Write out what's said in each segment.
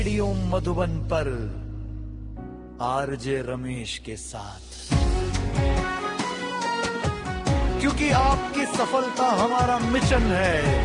Radio Madhuban पर RJ Ramesh के साथ, क्योंकि आपकी सफलता हमारा मिशन है।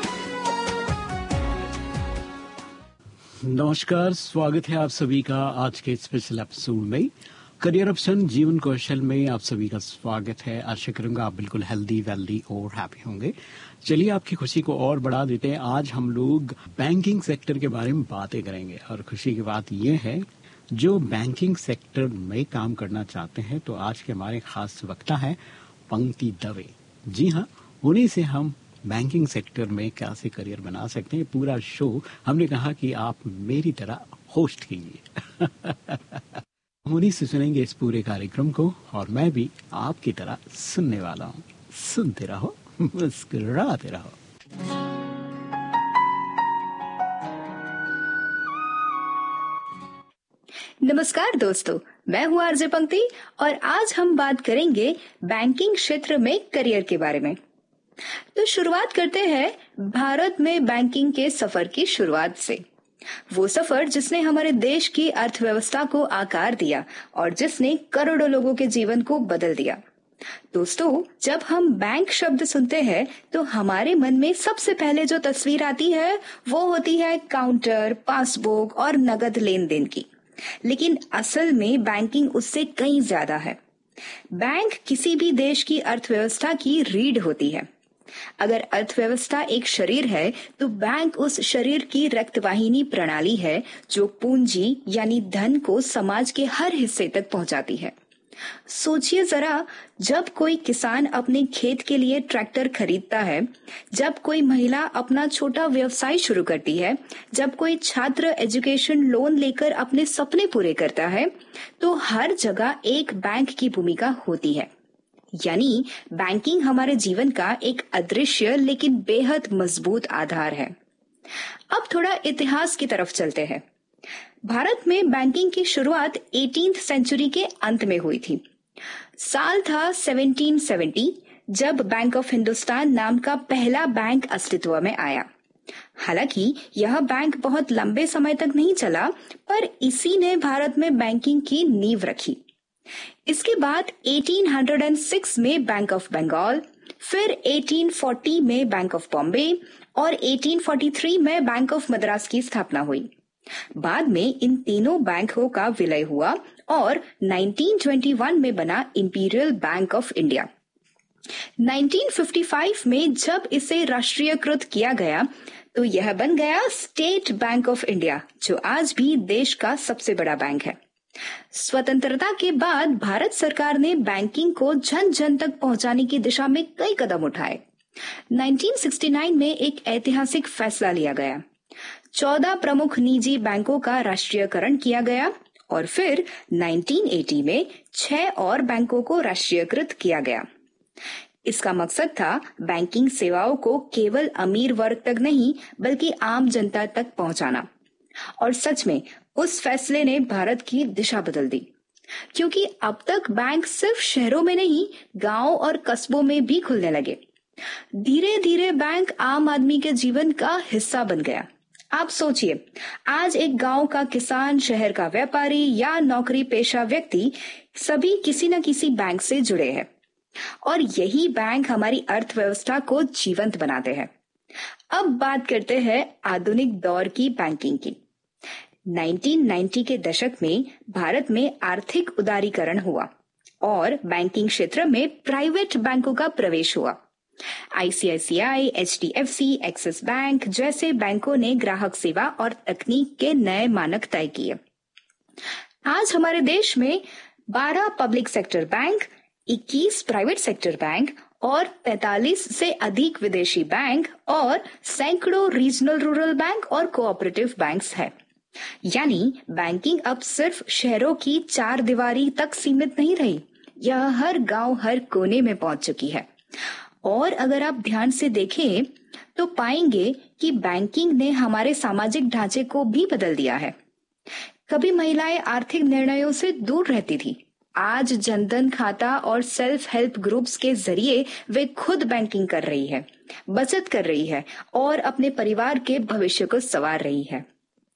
नमस्कार, स्वागत है आप सभी का आज के स्पेशल एपिसोड में। करियर ऑप्शन जीवन कौशल में आप सभी का स्वागत है। आशा करूंगा आप बिल्कुल हेल्दी, वेल्दी और हैप्पी होंगे। चलिए आपकी खुशी को और बढ़ा देते हैं। आज हम लोग बैंकिंग सेक्टर के बारे में बातें करेंगे और खुशी की बात यह है, जो बैंकिंग सेक्टर में काम करना चाहते हैं तो आज के हमारे खास वक्ता है पंक्ति दवे। जी हाँ, उन्हीं से हम बैंकिंग सेक्टर में कैसे करियर बना सकते हैं पूरा शो हमने कहा कि आप मेरी तरह होस्ट कीजिए। उन्हीं से सुनेंगे इस पूरे कार्यक्रम को और मैं भी आपकी तरह सुनने वाला हूँ। सुनते रहो, मुस्कुराते रहो। नमस्कार दोस्तों, मैं हूँ आरजे पंक्ति और आज हम बात करेंगे बैंकिंग क्षेत्र में करियर के बारे में। तो शुरुआत करते हैं भारत में बैंकिंग के सफर की शुरुआत से। वो सफर जिसने हमारे देश की अर्थव्यवस्था को आकार दिया और जिसने करोड़ों लोगों के जीवन को बदल दिया। दोस्तों, जब हम बैंक शब्द सुनते हैं तो हमारे मन में सबसे पहले जो तस्वीर आती है वो होती है काउंटर, पासबुक और नगद लेन देन की। लेकिन असल में बैंकिंग उससे कहीं ज्यादा है। बैंक किसी भी देश की अर्थव्यवस्था की रीढ़ होती है। अगर अर्थव्यवस्था एक शरीर है तो बैंक उस शरीर की रक्तवाहिनी प्रणाली है जो पूंजी यानी धन को समाज के हर हिस्से तक पहुंचाती है। सोचिए जरा, जब कोई किसान अपने खेत के लिए ट्रैक्टर खरीदता है, जब कोई महिला अपना छोटा व्यवसाय शुरू करती है, जब कोई छात्र एजुकेशन लोन लेकर अपने सपने पूरे करता है, तो हर जगह एक बैंक की भूमिका होती है। यानी बैंकिंग हमारे जीवन का एक अदृश्य लेकिन बेहद मजबूत आधार है। अब थोड़ा इतिहास की तरफ चलते हैं। भारत में बैंकिंग की शुरुआत 18th सेंचुरी के अंत में हुई थी। साल था 1770 जब बैंक ऑफ हिंदुस्तान नाम का पहला बैंक अस्तित्व में आया। हालांकि यह बैंक बहुत लंबे समय तक नहीं चला, पर इसी ने भारत में बैंकिंग की नींव रखी। इसके बाद 1806 में बैंक ऑफ बंगाल, फिर 1840 में बैंक ऑफ बॉम्बे और 1843 में बैंक ऑफ मद्रास की स्थापना हुई। बाद में इन तीनों बैंकों का विलय हुआ और 1921 में बना इंपीरियल बैंक ऑफ इंडिया। 1955 में जब इसे राष्ट्रीयकृत किया गया तो यह बन गया स्टेट बैंक ऑफ इंडिया, जो आज भी देश का सबसे बड़ा बैंक है। स्वतंत्रता के बाद भारत सरकार ने बैंकिंग को जन जन तक पहुंचाने की दिशा में कई कदम उठाए। 1969 में एक ऐतिहासिक फैसला लिया गया। 14 प्रमुख निजी बैंकों का राष्ट्रीयकरण किया गया और फिर 1980 में 6 और बैंकों को राष्ट्रीयकृत किया गया। इसका मकसद था बैंकिंग सेवाओं को केवल अमीर वर्ग तक नहीं बल्कि आम जनता तक पहुंचाना। और सच में उस फैसले ने भारत की दिशा बदल दी, क्योंकि अब तक बैंक सिर्फ शहरों में नहीं, गांव और कस्बों में भी खुलने लगे। धीरे धीरे बैंक आम आदमी के जीवन का हिस्सा बन गया। आप सोचिए, आज एक गांव का किसान, शहर का व्यापारी या नौकरी पेशा व्यक्ति सभी किसी न किसी बैंक से जुड़े हैं और यही बैंक हमारी अर्थव्यवस्था को जीवंत बनाते हैं। अब बात करते हैं आधुनिक दौर की बैंकिंग की। 1990 के दशक में भारत में आर्थिक उदारीकरण हुआ और बैंकिंग क्षेत्र में प्राइवेट बैंकों का प्रवेश हुआ। आईसीआईसीआई, एचडीएफसी, एक्सिस बैंक जैसे बैंकों ने ग्राहक सेवा और तकनीक के नए मानक तय किए। आज हमारे देश में 12 public sector bank, 21 private sector bank और 45 से अधिक विदेशी बैंक और सैकड़ों रीजनल रूरल बैंक और कोऑपरेटिव बैंक्स हैं। यानी बैंकिंग अब सिर्फ शहरों की चार दीवारी तक सीमित नहीं रही, यह हर गांव, हर कोने में पहुंच चुकी है। और अगर आप ध्यान से देखें तो पाएंगे कि बैंकिंग ने हमारे सामाजिक ढांचे को भी बदल दिया है। कभी महिलाएं आर्थिक निर्णयों से दूर रहती थी, आज जनधन खाता और सेल्फ हेल्प ग्रुप्स के जरिए वे खुद बैंकिंग कर रही है, बचत कर रही है और अपने परिवार के भविष्य को संवार रही है।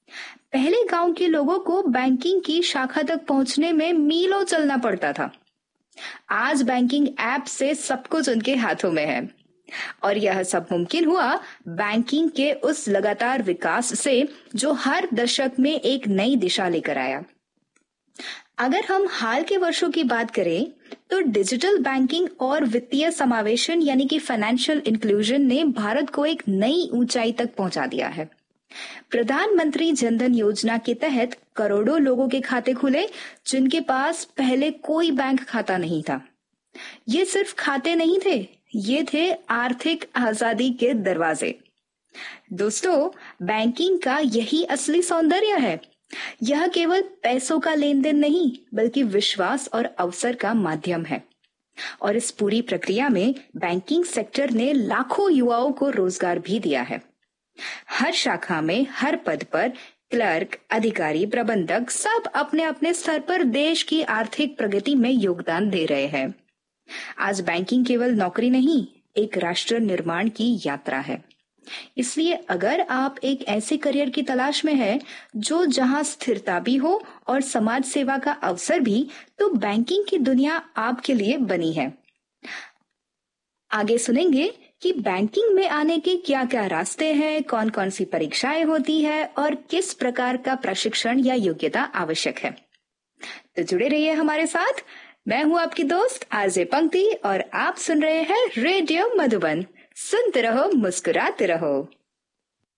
पहले गांव के लोगों को बैंकिंग की शाखा तक पहुंचने में मीलों चलना पड़ता था। आज बैंकिंग ऐप से सब कुछ उनके हाथों में है और यह सब मुमकिन हुआ बैंकिंग के उस लगातार विकास से जो हर दशक में एक नई दिशा लेकर आया। अगर हम हाल के वर्षों की बात करें तो डिजिटल बैंकिंग और वित्तीय समावेशन यानी कि फाइनेंशियल इंक्लूजन ने भारत को एक नई ऊंचाई तक पहुंचा दिया है। प्रधानमंत्री जनधन योजना के तहत करोड़ों लोगों के खाते खुले जिनके पास पहले कोई बैंक खाता नहीं था। ये सिर्फ खाते नहीं थे, ये थे आर्थिक आजादी के दरवाजे। दोस्तों, बैंकिंग का यही असली सौंदर्य है। यह केवल पैसों का लेन देन नहीं बल्कि विश्वास और अवसर का माध्यम है। और इस पूरी प्रक्रिया में बैंकिंग सेक्टर ने लाखों युवाओं को रोजगार भी दिया है। हर शाखा में हर पद पर क्लर्क, अधिकारी, प्रबंधक सब अपने अपने स्तर पर देश की आर्थिक प्रगति में योगदान दे रहे हैं। आज बैंकिंग केवल नौकरी नहीं, एक राष्ट्र निर्माण की यात्रा है। इसलिए अगर आप एक ऐसे करियर की तलाश में हैं जो जहां स्थिरता भी हो और समाज सेवा का अवसर भी, तो बैंकिंग की दुनिया आपके लिए बनी है। आगे सुनेंगे कि बैंकिंग में आने के क्या क्या रास्ते हैं, कौन कौन सी परीक्षाएं होती है और किस प्रकार का प्रशिक्षण या योग्यता आवश्यक है। तो जुड़े रहिए हमारे साथ। मैं हूं आपकी दोस्त आरजे पंक्ति और आप सुन रहे हैं रेडियो मधुबन। सुनते रहो, मुस्कुराते रहो।